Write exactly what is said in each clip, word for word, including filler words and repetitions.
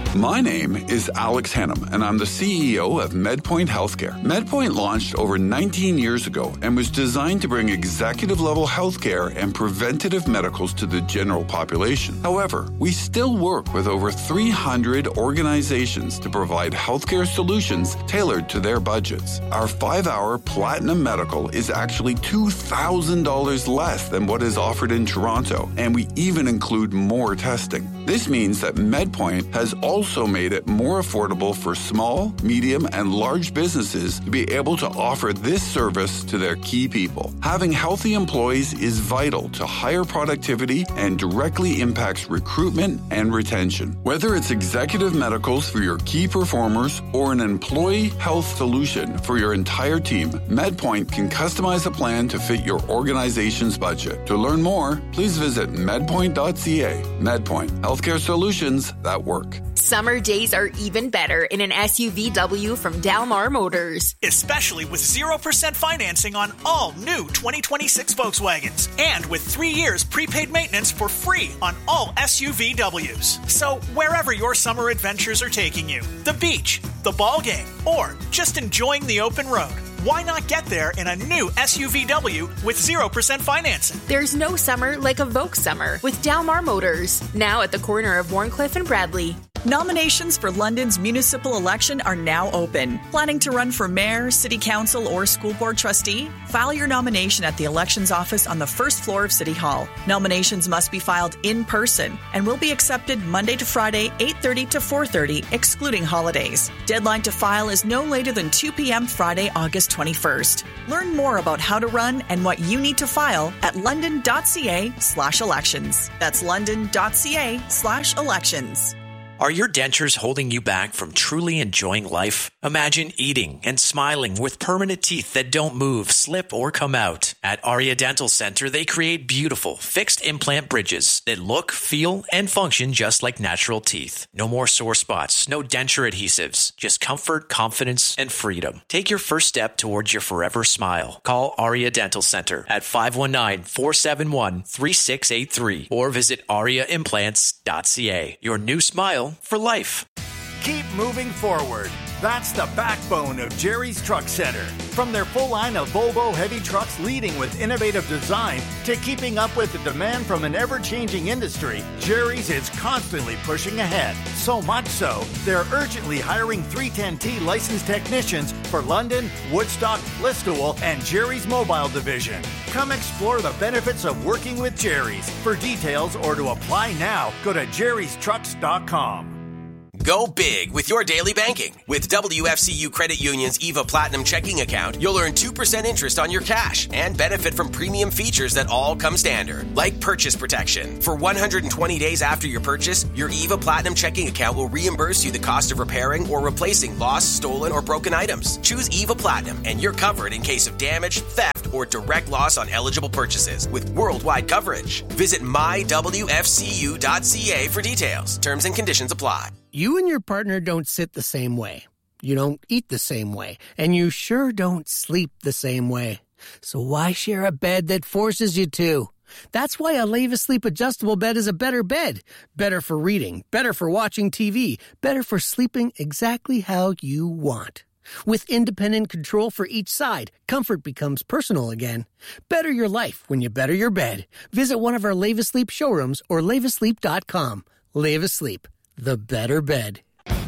My name is Alex Hennum, and I'm the C E O of MedPoint Healthcare. MedPoint launched over nineteen years ago and was designed to bring executive-level healthcare and preventative medicals to the general population. However, we still work with over three hundred organizations to provide healthcare solutions tailored to their budgets. Our five-hour Platinum Medical is actually two thousand dollars less than what is offered in Toronto, and we even include more testing. This means that MedPoint has also made it more affordable for small, medium, and large businesses to be able to offer this service to their key people. Having healthy employees is vital to higher productivity and directly impacts recruitment and retention. Whether it's executive medicals for your key performers or an employee health solution for your entire team, MedPoint can customize a plan to fit your organization's budget. To learn more, please visit medpoint dot c a. MedPoint, healthcare solutions that work. Summer days are even better in an S U V W from Dalmar Motors. Especially with zero percent financing on all new twenty twenty-six Volkswagens. And with three years prepaid maintenance for free on all S U V Ws. So wherever your summer adventures are taking you, the beach, the ball game, or just enjoying the open road, why not get there in a new S U V W with zero percent financing? There's no summer like a Volks summer with Dalmar Motors. Now at the corner of Warncliffe and Bradley. Nominations for London's municipal election are now open. Planning to run for mayor, city council, or school board trustee? File your nomination at the elections office on the first floor of City Hall. Nominations must be filed in person and will be accepted Monday to Friday, eight thirty to four thirty, excluding holidays. Deadline to file is no later than two p.m. Friday, August twenty-first. Learn more about how to run and what you need to file at london.ca slash elections. That's london.ca slash elections. Are your dentures holding you back from truly enjoying life? Imagine eating and smiling with permanent teeth that don't move, slip, or come out. At Aria Dental Center, they create beautiful, fixed implant bridges that look, feel, and function just like natural teeth. No more sore spots, no denture adhesives, just comfort, confidence, and freedom. Take your first step towards your forever smile. Call Aria Dental Center at five one nine, four seven one, three six eight three or visit aria implants dot c a. Your new smile for life. Keep moving forward. That's the backbone of Jerry's Truck Center. From their full line of Volvo heavy trucks leading with innovative design to keeping up with the demand from an ever-changing industry, Jerry's is constantly pushing ahead. So much so, they're urgently hiring three ten T licensed technicians for London, Woodstock, Listowel, and Jerry's Mobile Division. Come explore the benefits of working with Jerry's. For details or to apply now, go to jerrys trucks dot com. Go big with your daily banking. With W F C U Credit Union's EVA Platinum checking account, you'll earn two percent interest on your cash and benefit from premium features that all come standard, like purchase protection. For one hundred twenty days after your purchase, your EVA Platinum checking account will reimburse you the cost of repairing or replacing lost, stolen, or broken items. Choose EVA Platinum, and you're covered in case of damage, theft, or direct loss on eligible purchases with worldwide coverage. Visit my w f c u dot c a for details. Terms and conditions apply. You and your partner don't sit the same way. You don't eat the same way. And you sure don't sleep the same way. So why share a bed that forces you to? That's why a Leva Sleep adjustable bed is a better bed. Better for reading, better for watching T V, better for sleeping exactly how you want. With independent control for each side, comfort becomes personal again. Better your life when you better your bed. Visit one of our Leva Sleep showrooms or leva sleep dot com. Leva Sleep, the better bed.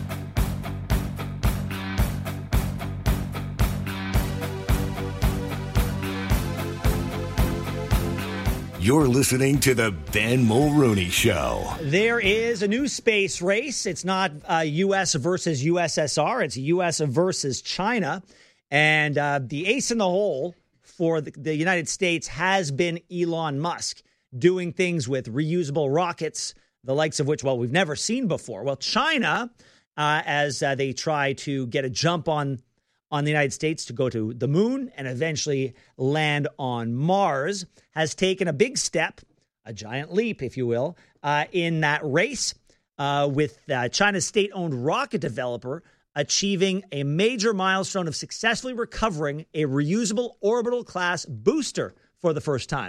You're listening to the Ben Mulrooney Show. There is a new space race. It's not uh, U S versus U S S R. It's U S versus China. And uh, the ace in the hole for the, the United States has been Elon Musk, doing things with reusable rockets, the likes of which, well, we've never seen before. Well, China, uh, as uh, they try to get a jump on on the United States to go to the moon and eventually land on Mars, has taken a big step, a giant leap, if you will, uh, in that race uh, with uh, China's state-owned rocket developer achieving a major milestone of successfully recovering a reusable orbital class booster for the first time.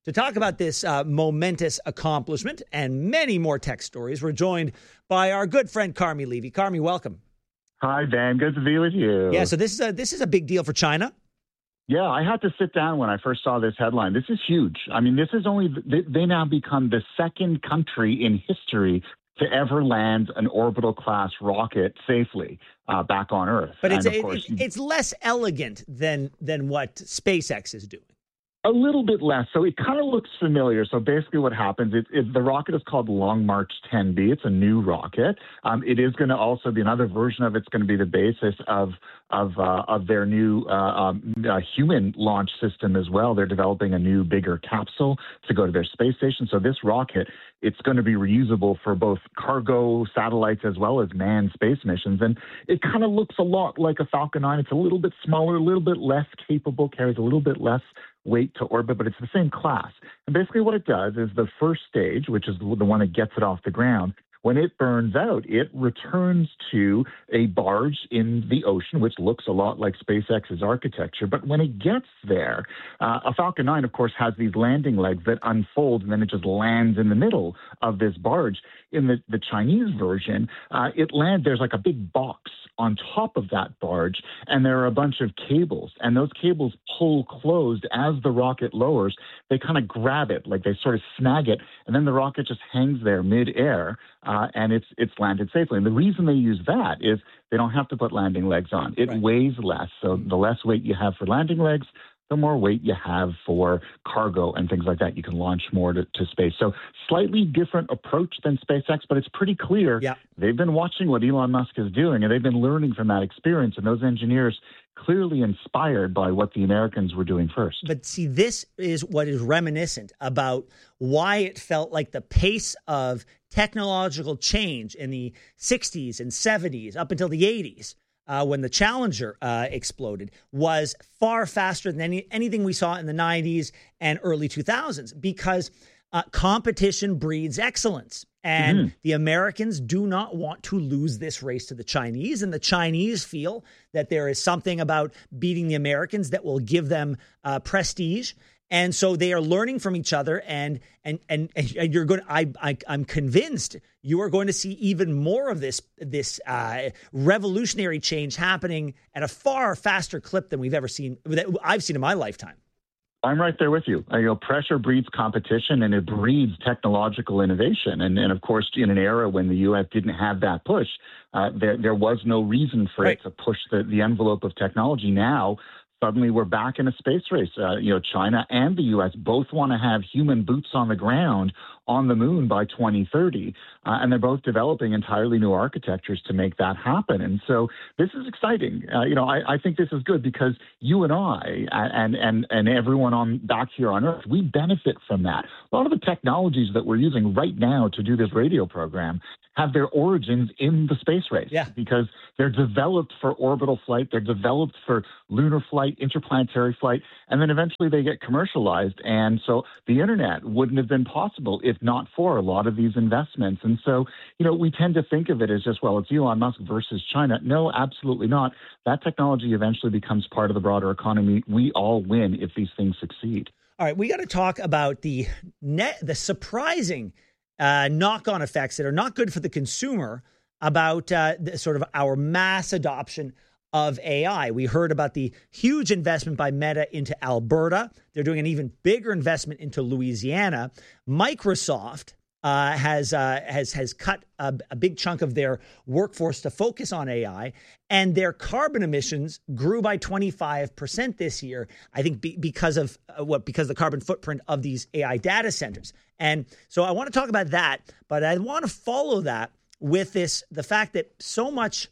To talk about this uh, momentous accomplishment and many more tech stories, we're joined by our good friend Carmi Levy. Carmi, welcome. Hi, Ben. Good to be with you. Yeah, so this is a, this is a big deal for China. Yeah, I had to sit down when I first saw this headline. This is huge. I mean, this is only they, they now become the second country in history to ever land an orbital class rocket safely uh, back on Earth. But it's, and of it, course, it's it's less elegant than than what SpaceX is doing. A little bit less. So it kind of looks familiar. So basically what happens is, is the rocket is called Long March ten B. It's a new rocket. Um, it is going to also be another version of it's going to be the basis of of uh, of their new uh, um, uh, human launch system as well. They're developing a new, bigger capsule to go to their space station. So this rocket, it's going to be reusable for both cargo satellites as well as manned space missions. And it kind of looks a lot like a Falcon nine. It's a little bit smaller, a little bit less capable, carries a little bit less weight to orbit, but it's the same class. And basically what it does is the first stage, which is the one that gets it off the ground, when it burns out, it returns to a barge in the ocean, which looks a lot like SpaceX's architecture. But when it gets there, uh, a Falcon nine, of course, has these landing legs that unfold, and then it just lands in the middle of this barge. In the, the Chinese version, uh, it lands, there's like a big box on top of that barge, and there are a bunch of cables, and those cables pull closed as the rocket lowers. They kind of grab it, like they sort of snag it, and then the rocket just hangs there mid-air, uh, and it's it's landed safely. And the reason they use that is they don't have to put landing legs on. It right. weighs less, so the less weight you have for landing legs, the more weight you have for cargo and things like that. You can launch more to, to space. So slightly different approach than SpaceX, but it's pretty clear yeah. they've been watching what Elon Musk is doing, and they've been learning from that experience. And those engineers clearly inspired by what the Americans were doing first. But see, this is what is reminiscent about why it felt like the pace of technological change in the sixties and seventies up until the eighties Uh, when the Challenger uh, exploded, was far faster than any, anything we saw in the nineties and early two thousands, because uh, competition breeds excellence. And mm-hmm. the Americans do not want to lose this race to the Chinese. And the Chinese feel that there is something about beating the Americans that will give them uh, prestige. And so they are learning from each other, and and and, and you're going. I, I I'm convinced you are going to see even more of this this uh, revolutionary change happening at a far faster clip than we've ever seen. That I've seen in my lifetime. I'm right there with you. Uh, you know, pressure breeds competition, and it breeds technological innovation. And and of course, in an era when the U S didn't have that push, uh, there there was no reason for right. it to push the the envelope of technology. Now, suddenly we're back in a space race. Uh, you know, China and the U S both want to have human boots on the ground on the moon by twenty thirty. Uh, and they're both developing entirely new architectures to make that happen. And so this is exciting. Uh, you know, I, I think this is good because you and I and, and, and everyone on back here on Earth, we benefit from that. A lot of the technologies that we're using right now to do this radio program have their origins in the space race yeah. because they're developed for orbital flight. They're developed for lunar flight, interplanetary flight, and then eventually they get commercialized. And so the internet wouldn't have been possible if not for a lot of these investments. And so, you know, we tend to think of it as just, well, it's Elon Musk versus China. No, absolutely not. That technology eventually becomes part of the broader economy. We all win if these things succeed. All right, we got to talk about the net, the surprising Uh, knock-on effects that are not good for the consumer about uh, the, sort of our mass adoption of A I. We heard about the huge investment by Meta into Alberta. They're doing an even bigger investment into Louisiana. Microsoft uh, has uh, has has cut a, a big chunk of their workforce to focus on A I, and their carbon emissions grew by twenty-five percent this year. I think be, because of uh, what because of the carbon footprint of these A I data centers. And so I want to talk about that, but I want to follow that with this, the fact that so much,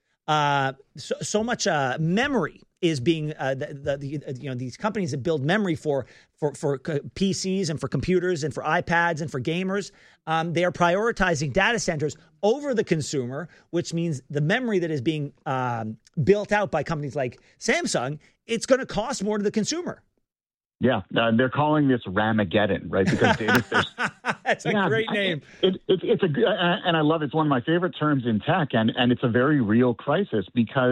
uh, so, so much uh, memory is being, uh, the, the, the, you know, these companies that build memory for, for, for P Cs and for computers and for iPads and for gamers, um, they are prioritizing data centers over the consumer, which means the memory that is being um, built out by companies like Samsung, it's going to cost more to the consumer. Yeah, uh, they're calling this Ramageddon, right? Because data centers. That's a yeah, great name. It, it, it's a uh, and I love it. It's one of my favorite terms in tech, and and it's a very real crisis because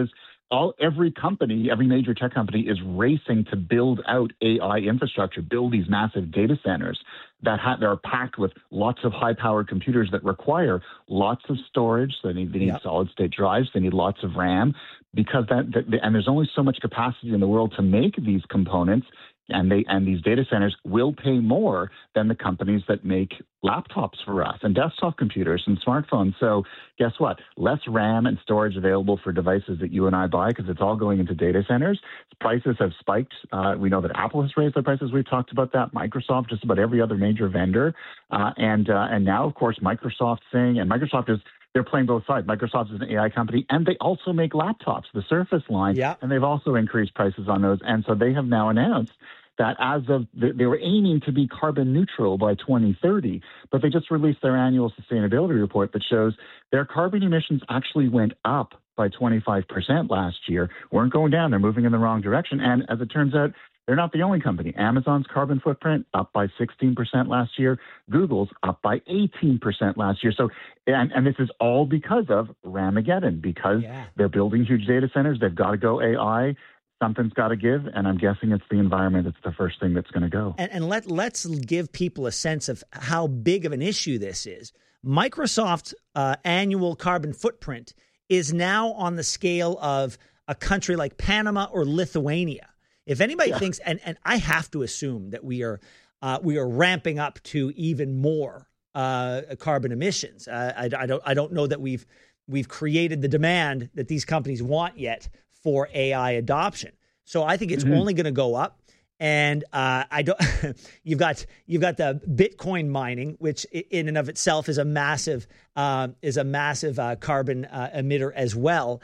all every company, every major tech company is racing to build out A I infrastructure, build these massive data centers that, ha- that are packed with lots of high-powered computers that require lots of storage. So they need, they need yep. solid-state drives. They need lots of RAM because that, that and there's only so much capacity in the world to make these components. And they and these data centers will pay more than the companies that make laptops for us and desktop computers and smartphones. So guess what? Less RAM and storage available for devices that you and I buy because it's all going into data centers. Prices have spiked. Uh, we know that Apple has raised their prices. We've talked about that. Microsoft, just about every other major vendor. Uh, and uh, and now, of course, Microsoft saying, and Microsoft is, they're playing both sides. Microsoft is an A I company, and they also make laptops, the Surface line, yeah. and they've also increased prices on those. And so they have now announced that as of, they were aiming to be carbon neutral by twenty thirty, but they just released their annual sustainability report that shows their carbon emissions actually went up by twenty-five percent last year, weren't going down. They're moving in the wrong direction. And as it turns out, they're not the only company. Amazon's carbon footprint up by sixteen percent last year. Google's up by eighteen percent last year. So, and, and this is all because of Ramageddon, because yeah. they're building huge data centers. They've got to go A I. Something's got to give, and I'm guessing it's the environment that's the first thing that's going to go. And, and let, let's give people a sense of how big of an issue this is. Microsoft's uh, annual carbon footprint is now on the scale of a country like Panama or Lithuania. If anybody yeah. thinks, and, and I have to assume that we are uh, we are ramping up to even more uh, carbon emissions. Uh, I, I don't I don't know that we've we've created the demand that these companies want yet for A I adoption. So I think it's mm-hmm. only going to go up. And uh, I don't. you've got you've got the Bitcoin mining, which in and of itself is a massive uh, is a massive uh, carbon uh, emitter as well.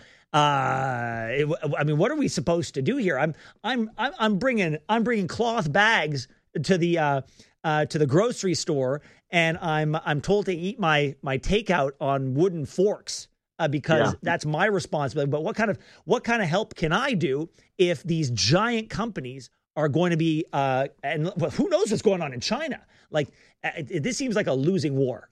Uh, it, I mean, what are we supposed to do here? I'm I'm I'm bringing I'm bringing cloth bags to the uh, uh, to the grocery store, and I'm I'm told to eat my my takeout on wooden forks. Uh, because yeah. that's my responsibility. But what kind of what kind of help can I do if these giant companies are going to be, uh, and who knows what's going on in China? Like, it, it, this seems like a losing war.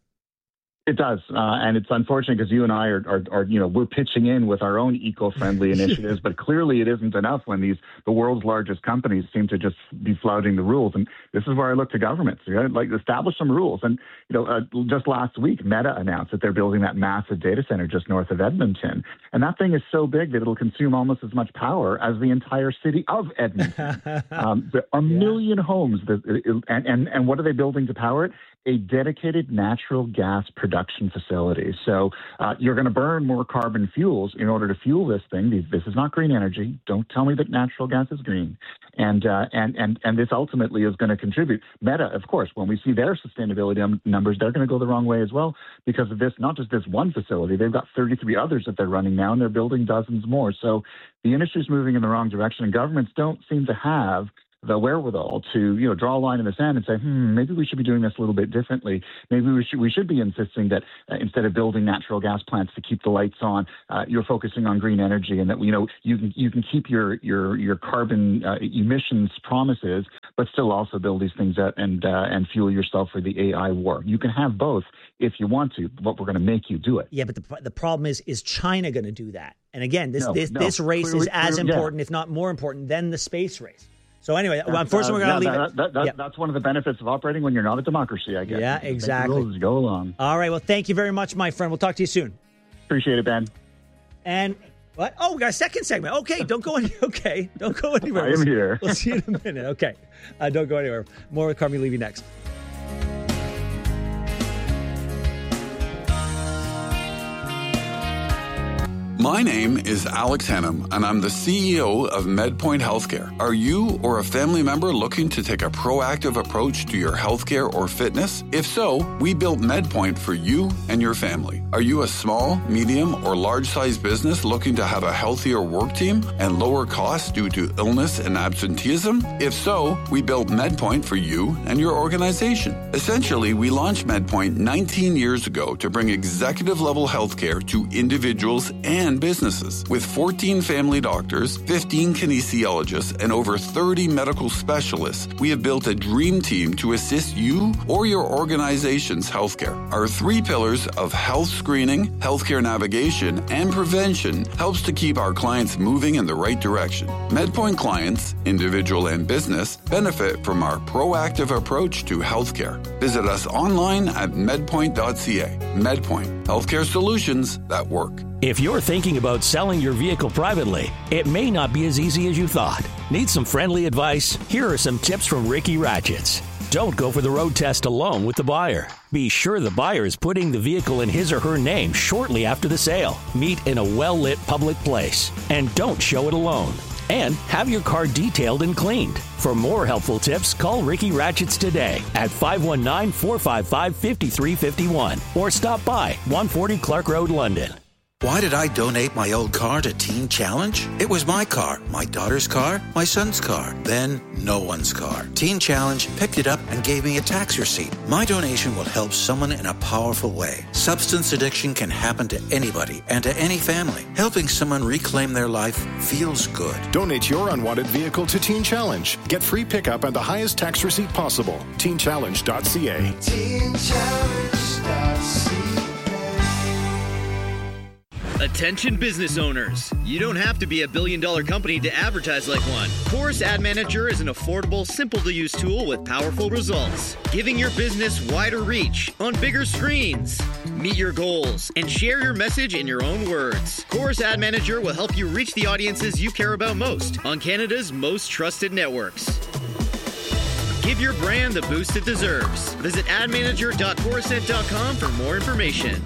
It does, uh, and it's unfortunate because you and I are, are, are, you know, we're pitching in with our own eco-friendly initiatives, but clearly it isn't enough when these the world's largest companies seem to just be flouting the rules. And this is where I look to governments, you know, like establish some rules. And you know, uh, just last week, Meta announced that they're building that massive data center just north of Edmonton, and that thing is so big that it'll consume almost as much power as the entire city of Edmonton. um, there are a yeah. million homes, that, and, and and what are they building to power it? A dedicated natural gas production facility. So uh, you're going to burn more carbon fuels in order to fuel this thing. This is not green energy. Don't tell me that natural gas is green. And uh, and and and this ultimately is going to contribute. Meta, of course, when we see their sustainability um, numbers, they're going to go the wrong way as well because of this. Not just this one facility, they've got thirty-three others that they're running now, and they're building dozens more. So the industry is moving in the wrong direction, and governments don't seem to have the wherewithal to, you know, draw a line in the sand and say, hmm, maybe we should be doing this a little bit differently. Maybe we should we should be insisting that uh, instead of building natural gas plants to keep the lights on, uh, you're focusing on green energy, and that, you know, you can you can keep your your your carbon uh, emissions promises, but still also build these things out and uh, and fuel yourself for the A I war. You can have both if you want to, but we're going to make you do it. Yeah, but the the problem is, is China going to do that? And again, this no, this no. this race Clearly, is as clearly, important, yeah. if not more important, than the space race. So anyway, that's, unfortunately, uh, we're going to yeah, leave that, it. That, that, yeah. That's one of the benefits of operating when you're not a democracy, I guess. Yeah, exactly. Rules as you go along. All right. Well, thank you very much, my friend. We'll talk to you soon. Appreciate it, Ben. And what? Oh, we got a second segment. Okay, don't go any. Okay, don't go anywhere. I am we'll here. We'll see you in a minute. Okay, uh, don't go anywhere. More with Carmi Levy next. My name is Alex Hannum, and I'm the C E O of MedPoint Healthcare. Are you or a family member looking to take a proactive approach to your healthcare or fitness? If so, we built MedPoint for you and your family. Are you a small, medium, or large-sized business looking to have a healthier work team and lower costs due to illness and absenteeism? If so, we built MedPoint for you and your organization. Essentially, we launched MedPoint nineteen years ago to bring executive-level healthcare to individuals and and businesses. With fourteen family doctors, fifteen kinesiologists, and over thirty medical specialists, we have built a dream team to assist you or your organization's healthcare. Our three pillars of health screening, healthcare navigation, and prevention helps to keep our clients moving in the right direction. MedPoint clients, individual and business, benefit from our proactive approach to healthcare. Visit us online at medpoint dot c a. MedPoint, healthcare solutions that work. If you're thinking about selling your vehicle privately, it may not be as easy as you thought. Need some friendly advice? Here are some tips from Ricky Ratchets. Don't go for the road test alone with the buyer. Be sure the buyer is putting the vehicle in his or her name shortly after the sale. Meet in a well-lit public place. And don't show it alone. And have your car detailed and cleaned. For more helpful tips, call Ricky Ratchets today at five one nine, four five five, five three five one or stop by one forty Clark Road, London. Why did I donate my old car to Teen Challenge? It was my car, my daughter's car, my son's car, then no one's car. Teen Challenge picked it up and gave me a tax receipt. My donation will help someone in a powerful way. Substance addiction can happen to anybody and to any family. Helping someone reclaim their life feels good. Donate your unwanted vehicle to Teen Challenge. Get free pickup and the highest tax receipt possible. teen challenge dot c a. teen challenge dot c a. Attention business owners. You don't have to be a billion dollar company to advertise like one. Chorus Ad Manager is an affordable, simple to use tool with powerful results, giving your business wider reach on bigger screens. Meet your goals and share your message in your own words. Chorus Ad Manager will help you reach the audiences you care about most on Canada's most trusted networks. Give your brand the boost it deserves. Visit ad manager dot corusent dot com for more information.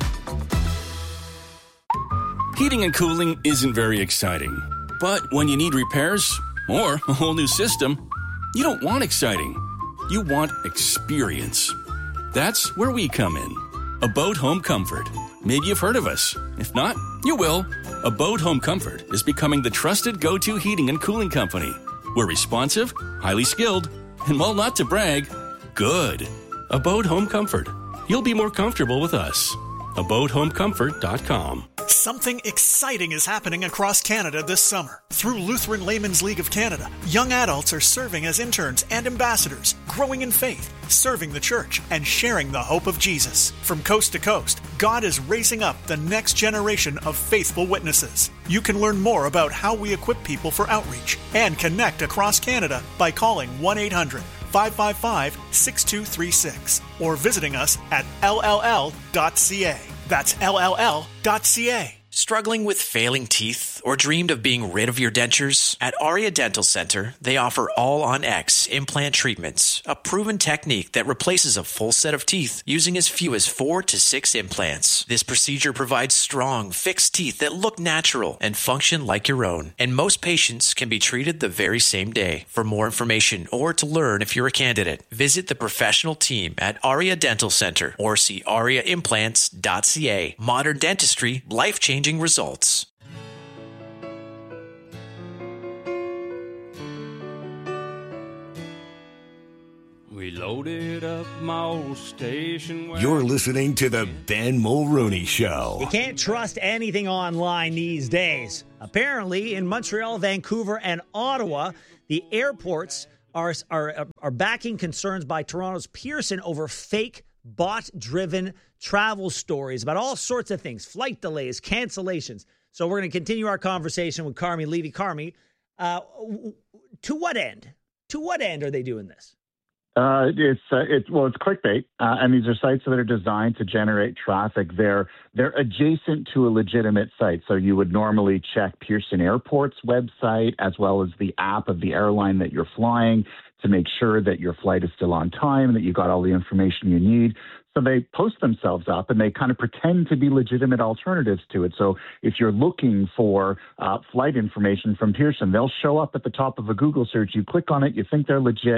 Heating and cooling isn't very exciting. But when you need repairs or a whole new system, you don't want exciting. You want experience. That's where we come in. Abode Home Comfort. Maybe you've heard of us. If not, you will. Abode Home Comfort is becoming the trusted go-to heating and cooling company. We're responsive, highly skilled, and while not to brag, good. Abode Home Comfort. You'll be more comfortable with us. abode home comfort dot com. Something exciting is happening across Canada this summer. Through Lutheran Laymen's League of Canada, young adults are serving as interns and ambassadors, growing in faith, serving the church, and sharing the hope of Jesus. From coast to coast, God is raising up the next generation of faithful witnesses. You can learn more about how we equip people for outreach and connect across Canada by calling one eight hundred, five five five, six two three six or visiting us at L L L dot c a. That's L L L dot c a. Struggling with failing teeth or dreamed of being rid of your dentures? At Aria Dental Center, they offer all-on-X implant treatments, a proven technique that replaces a full set of teeth using as few as four to six implants. This procedure provides strong, fixed teeth that look natural and function like your own, and most patients can be treated the very same day. For more information or to learn if you're a candidate, visit the professional team at Aria Dental Center or see aria implants dot c a. Modern dentistry, life-changing results. We loaded up my old station. You're listening to the Ben Mulrooney Show. You can't trust anything online these days. Apparently, in Montreal, Vancouver, and Ottawa, the airports are are are backing concerns by Toronto's Pearson over fake bot-driven travel stories about all sorts of things, flight delays, cancellations. So we're going to continue our conversation with Carmi Levy. Carmi, uh, to what end? To what end are they doing this? Uh, it's uh, it's well, it's clickbait, uh, and these are sites that are designed to generate traffic. They're they're adjacent to a legitimate site, so you would normally check Pearson Airport's website as well as the app of the airline that you're flying to make sure that your flight is still on time and that you got all the information you need. So they post themselves up and they kind of pretend to be legitimate alternatives to it. So if you're looking for uh, flight information from Pearson, they'll show up at the top of a Google search. You click on it, you think they're legit,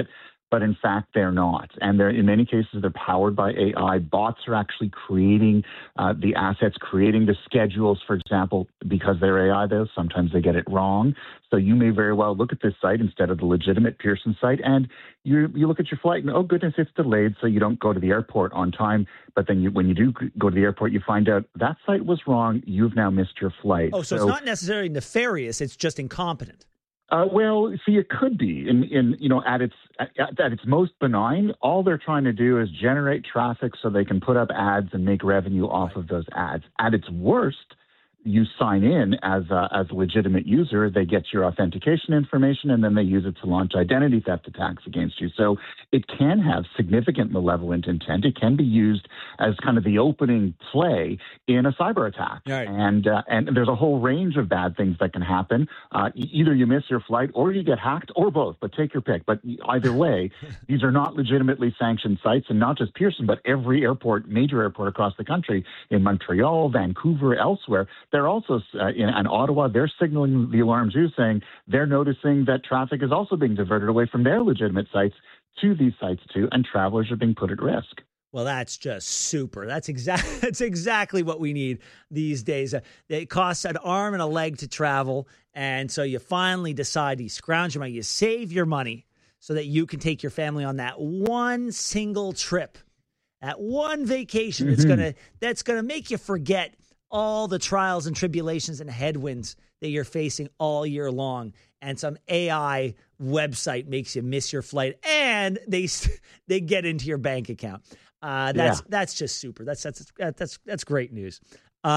but in fact they're not. And they're, in many cases, they're powered by A I. Bots are actually creating uh, the assets, creating the schedules, for example, because they're A I, though. Sometimes they get it wrong. So you may very well look at this site instead of the legitimate Pearson site, and you you look at your flight and, oh, goodness, it's delayed, so you don't go to the airport on time. But then you, when you do go to the airport, you find out that site was wrong. You've now missed your flight. Oh, so, so it's not necessarily nefarious. It's just incompetent. Uh, well, see, it could be in, in you know, at its at, at its most benign. All they're trying to do is generate traffic so they can put up ads and make revenue off right. of those ads. At its worst, you sign in as a, as a legitimate user, they get your authentication information, and then they use it to launch identity theft attacks against you. So it can have significant malevolent intent. It can be used as kind of the opening play in a cyber attack. Right. And uh, and there's a whole range of bad things that can happen. Uh, either you miss your flight or you get hacked, or both, but take your pick. But either way, these are not legitimately sanctioned sites, and not just Pearson, but every airport, major airport across the country, in Montreal, Vancouver, elsewhere. They're also uh, in, in Ottawa, they're signaling the alarm too, saying they're noticing that traffic is also being diverted away from their legitimate sites to these sites too, and travelers are being put at risk. Well, that's just super. That's exactly that's exactly what we need these days. Uh, it costs an arm and a leg to travel, and so you finally decide you scrounge your money, you save your money so that you can take your family on that one single trip, that one vacation mm-hmm. that's gonna that's gonna make you forget all the trials and tribulations and headwinds that you're facing all year long. And some A I website makes you miss your flight, and they they get into your bank account. Uh, that's yeah. that's just super. That's that's that's that's great news. Uh,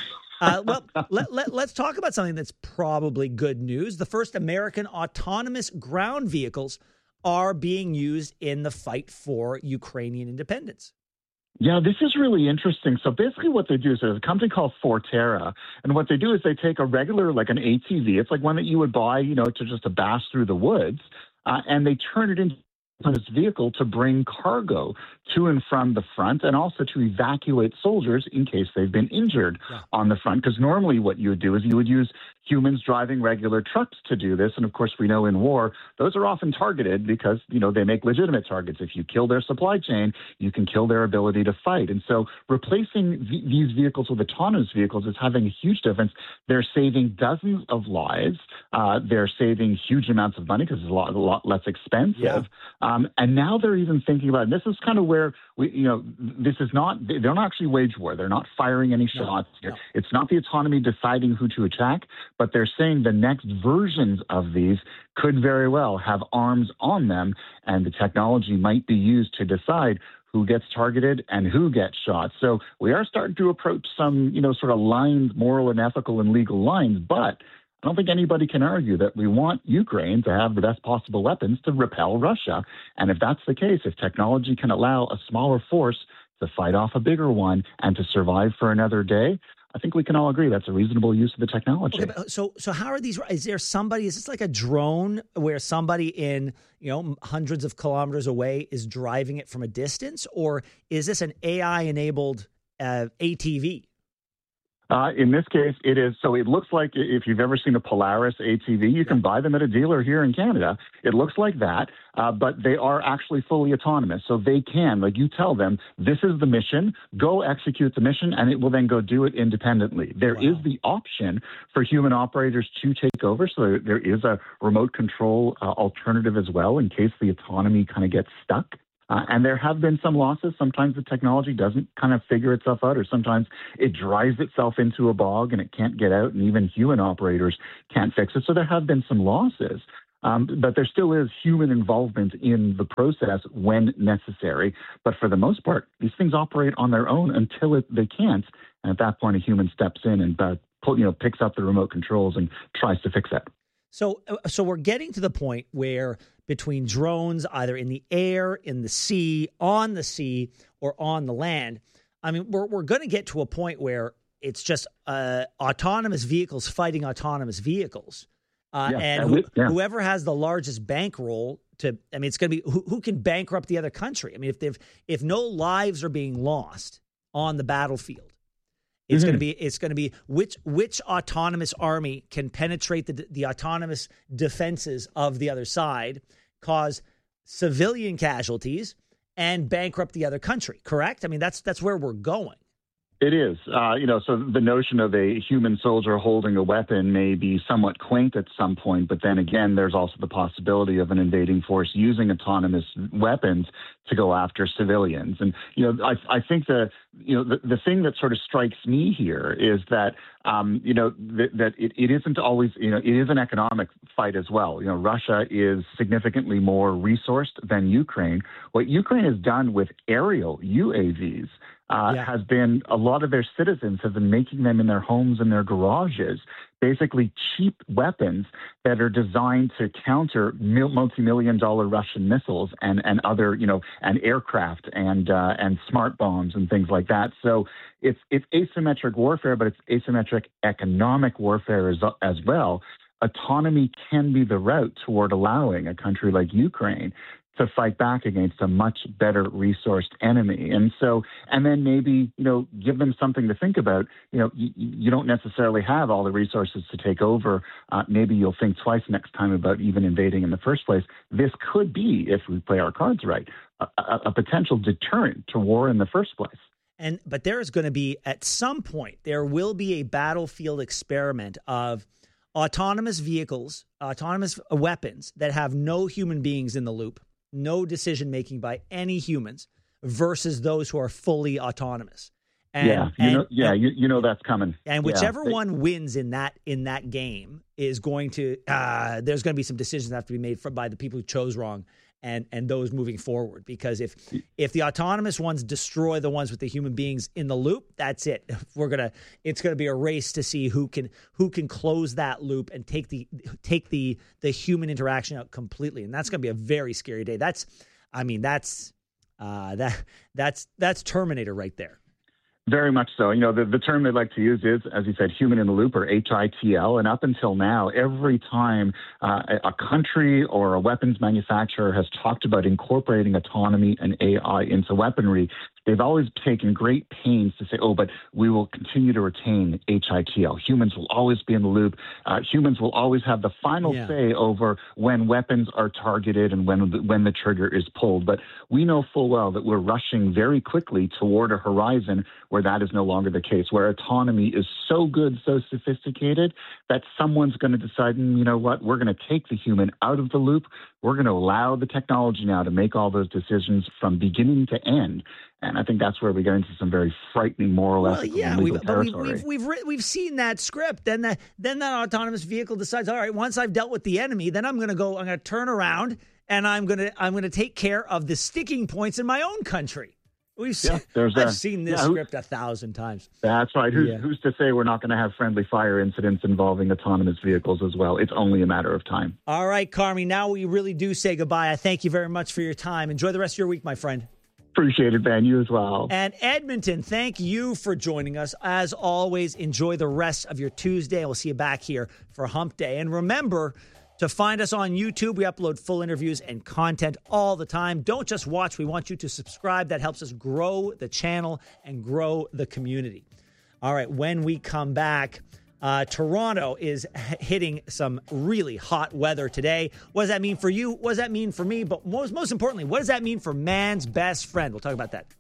uh, well, let, let, let's talk about something that's probably good news. The first American autonomous ground vehicles are being used in the fight for Ukrainian independence. Yeah, this is really interesting. So basically what they do is there's a company called Forterra, and what they do is they take a regular, like an A T V, it's like one that you would buy, you know, to just to bash through the woods, uh, and they turn it into this vehicle to bring cargo to and from the front, and also to evacuate soldiers in case they've been injured yeah. on the front. Because normally what you would do is you would use humans driving regular trucks to do this. And of course, we know in war, those are often targeted because, you know, they make legitimate targets. If you kill their supply chain, you can kill their ability to fight. And so replacing th- these vehicles with autonomous vehicles is having a huge difference. They're saving dozens of lives. Uh, they're saving huge amounts of money because it's a lot, a lot less expensive. Yeah. Um, and now they're even thinking about, and this is kind of where we, you know, this is not, they're not actually wage war. They're not firing any shots. No, no. It's not the autonomy deciding who to attack, but they're saying the next versions of these could very well have arms on them, and the technology might be used to decide who gets targeted and who gets shot. So we are starting to approach some, you know, sort of lines, moral and ethical and legal lines, but I don't think anybody can argue that we want Ukraine to have the best possible weapons to repel Russia. And if that's the case, if technology can allow a smaller force to fight off a bigger one and to survive for another day, I think we can all agree that's a reasonable use of the technology. Okay, but so, so how are these? Is there somebody? Is this like a drone where somebody in, you know, hundreds of kilometers away is driving it from a distance, or is this an A I-enabled uh, A T V? Uh, in this case, it is. So it looks like if you've ever seen a Polaris A T V, you can buy them at a dealer here in Canada. It looks like that, uh, but they are actually fully autonomous. So they can, like you tell them, this is the mission, go execute the mission, and it will then go do it independently. There wow. is the option for human operators to take over. So there is a remote control uh, alternative as well in case the autonomy kind of gets stuck. Uh, and there have been some losses. Sometimes the technology doesn't kind of figure itself out, or sometimes it drives itself into a bog and it can't get out, and even human operators can't fix it. So there have been some losses. Um, but there still is human involvement in the process when necessary. But for the most part, these things operate on their own until it, they can't. And at that point, a human steps in and uh, pull, you know, picks up the remote controls and tries to fix it. So, so we're getting to the point where between drones, either in the air, in the sea, on the sea, or on the land, I mean, we're we're going to get to a point where it's just uh, autonomous vehicles fighting autonomous vehicles, uh, yeah, and who, yeah. whoever has the largest bankroll to, I mean, it's going to be who, who can bankrupt the other country. I mean, if they've if no lives are being lost on the battlefield. It's mm-hmm. going to be. It's going to be which which autonomous army can penetrate the the autonomous defenses of the other side, cause civilian casualties and bankrupt the other country, correct? I mean, that's that's where we're going. It is. Uh, you know, so the notion of a human soldier holding a weapon may be somewhat quaint at some point, but then again, there's also the possibility of an invading force using autonomous weapons to go after civilians. And, you know, I, I think the, you know, the, the thing that sort of strikes me here is that, um, you know, th- that it, it isn't always, you know, it is an economic fight as well. You know, Russia is significantly more resourced than Ukraine. What Ukraine has done with aerial U A Vs Uh, yeah. has been a lot of their citizens have been making them in their homes and their garages, basically cheap weapons that are designed to counter mil- multi-million dollar Russian missiles and, and other, you know, and aircraft and uh, and smart bombs and things like that. So it's it's asymmetric warfare, but it's asymmetric economic warfare as, as well. Autonomy can be the route toward allowing a country like Ukraine to fight back against a much better resourced enemy. And so, and then maybe, you know, give them something to think about. You know, you, you don't necessarily have all the resources to take over. Uh, maybe you'll think twice next time about even invading in the first place. This could be, if we play our cards right, a, a, a potential deterrent to war in the first place. And but there is going to be, at some point, there will be a battlefield experiment of autonomous vehicles, autonomous weapons that have no human beings in the loop, no decision-making by any humans versus those who are fully autonomous. And, yeah, you and, know, yeah, you, you know that's coming. And whichever yeah, they, one wins in that in that game is going to, uh, there's going to be some decisions that have to be made for, by the people who chose wrong and and those moving forward. Because if if the autonomous ones destroy the ones with the human beings in the loop, that's it. We're gonna, it's gonna be a race to see who can who can close that loop and take the take the the human interaction out completely. And that's gonna be a very scary day. That's, I mean, that's uh, that that's that's Terminator right there. Very much so. You know, the, the term they like to use is, as you said, human in the loop, or H I T L. And up until now, every time uh, a country or a weapons manufacturer has talked about incorporating autonomy and A I into weaponry, they've always taken great pains to say, oh, but we will continue to retain H I T L. Humans will always be in the loop. Uh, humans will always have the final yeah. say over when weapons are targeted and when the, when the trigger is pulled. But we know full well that we're rushing very quickly toward a horizon where that is no longer the case, where autonomy is so good, so sophisticated that someone's going to decide, you know what, we're going to take the human out of the loop. We're going to allow the technology now to make all those decisions from beginning to end. And I think that's where we get into some very frightening moral, well, ethical, yeah, and legal we've, but we've, territory. we've we've re- we've seen that script. Then that then that autonomous vehicle decides, all right, once I've dealt with the enemy, then I'm going to go. I'm going to turn around and I'm going to I'm going to take care of the sticking points in my own country. We've yeah, seen, I've a, seen this yeah, who, script a thousand times. That's right. Who's, yeah. who's to say we're not going to have friendly fire incidents involving autonomous vehicles as well? It's only a matter of time. All right, Carmi, now we really do say goodbye. I thank you very much for your time. Enjoy the rest of your week, my friend. Appreciate it, Ben. You as well. And Edmonton, thank you for joining us. As always, enjoy the rest of your Tuesday. We'll see you back here for Hump Day. And remember to find us on YouTube. We upload full interviews and content all the time. Don't just watch. We want you to subscribe. That helps us grow the channel and grow the community. All right, when we come back, uh, Toronto is hitting some really hot weather today. What does that mean for you? What does that mean for me? But most, most importantly, what does that mean for man's best friend? We'll talk about that.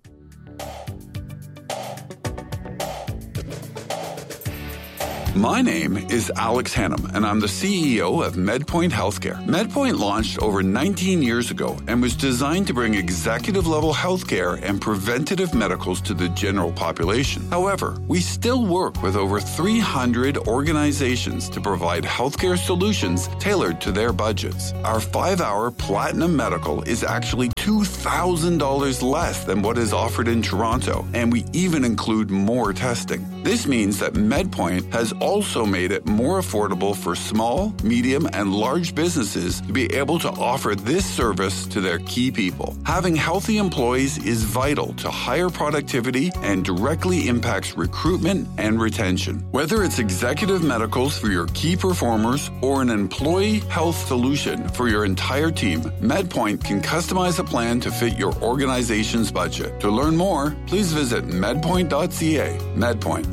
My name is Alex Hannum, and I'm the C E O of MedPoint Healthcare. MedPoint launched over nineteen years ago and was designed to bring executive-level healthcare and preventative medicals to the general population. However, we still work with over three hundred organizations to provide healthcare solutions tailored to their budgets. Our five-hour Platinum Medical is actually two thousand dollars less than what is offered in Toronto, and we even include more testing. This means that MedPoint has also made it more affordable for small, medium, and large businesses to be able to offer this service to their key people. Having healthy employees is vital to higher productivity and directly impacts recruitment and retention. Whether it's executive medicals for your key performers or an employee health solution for your entire team, MedPoint can customize a plan to fit your organization's budget. To learn more, please visit medpoint dot c a. MedPoint.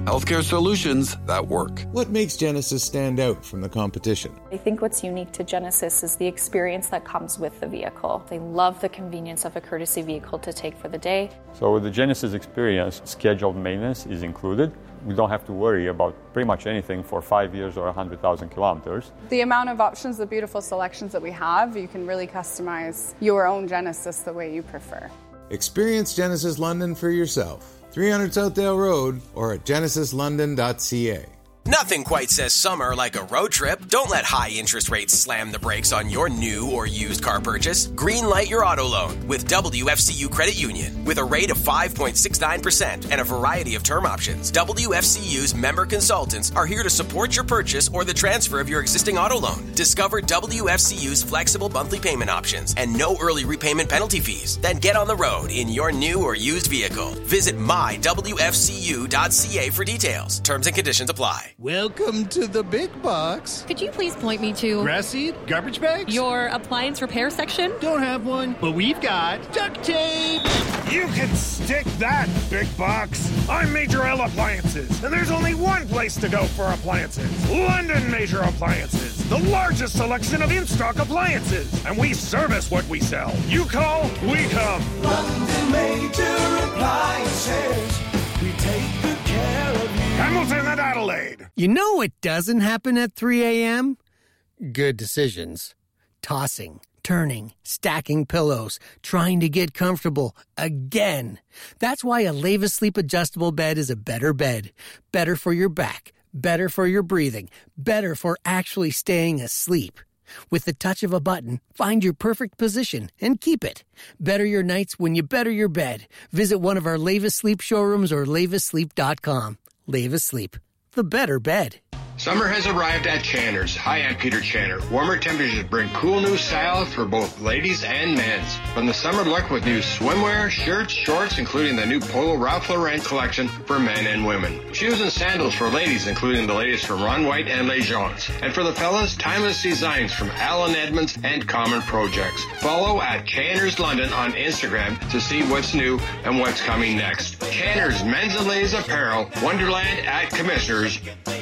Healthcare solutions that work. What makes Genesis stand out from the competition? I think what's unique to Genesis is the experience that comes with the vehicle. They love the convenience of a courtesy vehicle to take for the day. So with the Genesis experience, scheduled maintenance is included. We don't have to worry about pretty much anything for five years or one hundred thousand kilometers. The amount of options, the beautiful selections that we have, you can really customize your own Genesis the way you prefer. Experience Genesis London for yourself. three hundred Southdale Road or at genesis london dot c a. Nothing quite says summer like a road trip. Don't let high interest rates slam the brakes on your new or used car purchase. Greenlight your auto loan with W F C U Credit Union. With a rate of five point six nine percent and a variety of term options, W F C U's member consultants are here to support your purchase or the transfer of your existing auto loan. Discover W F C U's flexible monthly payment options and no early repayment penalty fees. Then get on the road in your new or used vehicle. Visit my w f c u dot c a for details. Terms and conditions apply. Welcome to the big box. Could you please point me to... Grass seed? Garbage bags? Your appliance repair section? Don't have one, but we've got duct tape. You can stick that, big box. I'm Major L Appliances, and there's only one place to go for appliances. London Major Appliances, the largest selection of in-stock appliances. And we service what we sell. You call, we come. London Major Appliances. We take good care of you. Hamilton and Adelaide. You know what doesn't happen at three a.m.? Good decisions. Tossing, turning, stacking pillows, trying to get comfortable again. That's why a Leva Sleep adjustable bed is a better bed. Better for your back, better for your breathing, better for actually staying asleep. With the touch of a button, find your perfect position and keep it. Better your nights when you better your bed. Visit one of our Leva Sleep showrooms or leva sleep dot com. Leva Sleep, the better bed. Summer has arrived at Channer's. Hi, I'm Peter Channer. Warmer temperatures bring cool new styles for both ladies and men's. From the summer look with new swimwear, shirts, shorts, including the new Polo Ralph Lauren collection for men and women. Shoes and sandals for ladies, including the latest from Ron White and Les Jeans. And for the fellas, timeless designs from Alan Edmonds and Common Projects. Follow at Channer's London on Instagram to see what's new and what's coming next. Channer's Men's and Ladies Apparel, Wonderland at Commissioners.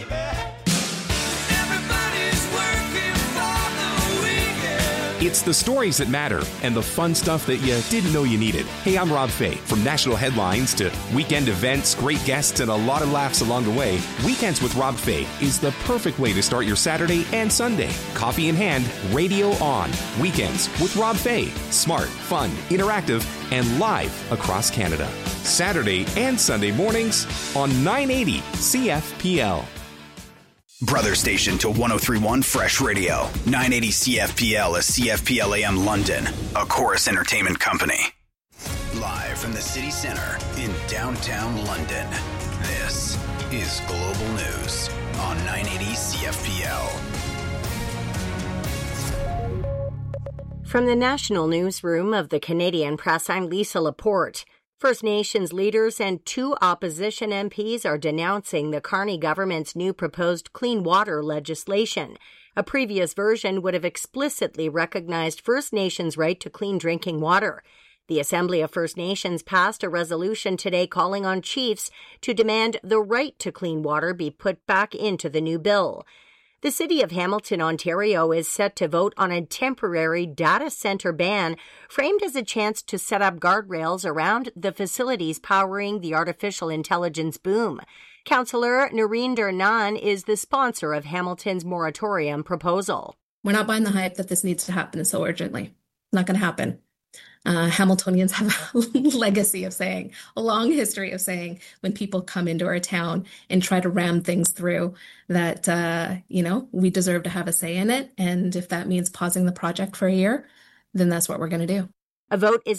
It's the stories that matter and the fun stuff that you didn't know you needed. Hey, I'm Rob Fay. From national headlines to weekend events, great guests, and a lot of laughs along the way, Weekends with Rob Fay is the perfect way to start your Saturday and Sunday. Coffee in hand, radio on. Weekends with Rob Fay. Smart, fun, interactive, and live across Canada. Saturday and Sunday mornings on nine eighty C F P L. Brother station to one oh three point one Fresh Radio. nine eighty C F P L is C F P L A M London, a Chorus Entertainment company. Live from the city center in downtown London, this is Global News on nine eighty C F P L. From the National Newsroom of the Canadian Press, I'm Lisa Laporte. First Nations leaders and two opposition M Ps are denouncing the Carney government's new proposed clean water legislation. A previous version would have explicitly recognized First Nations' right to clean drinking water. The Assembly of First Nations passed a resolution today calling on chiefs to demand the right to clean water be put back into the new bill. The city of Hamilton, Ontario, is set to vote on a temporary data center ban framed as a chance to set up guardrails around the facilities powering the artificial intelligence boom. Councillor Narinder Naan is the sponsor of Hamilton's moratorium proposal. We're not buying the hype that this needs to happen so urgently. It's not going to happen. Uh, Hamiltonians have a legacy of saying, a long history of saying, when people come into our town and try to ram things through, that, uh, you know, we deserve to have a say in it. And if that means pausing the project for a year, then that's what we're going to do. A vote is